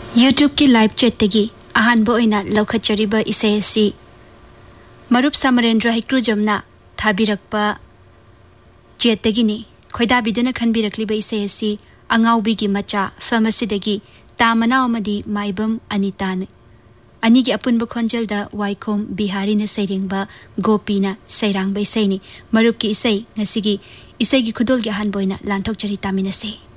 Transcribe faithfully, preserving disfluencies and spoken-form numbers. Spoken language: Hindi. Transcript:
YouTube की लाइव चैट तगी अहानबो ओइना लौखचरिबा इसे असि मरुप समरेंद्र हिक्रुजमना थाबिरकपा चैट तगिनी खोइदाबिदुना खनबिरकलिबा इसे असि अंगाउबिगी मचा फार्मेसीदगी तामना अमदी माइबम अनितान अनिगी अपुनब खोंजलदा वाइकोम बिहारीना सैरेंबा गोपीना सैरांग बैसैनी मरुप की इसे ngasiगी इसेगी खुदोलगी अहानबो ओइना लांथोकचरी तामिनसे।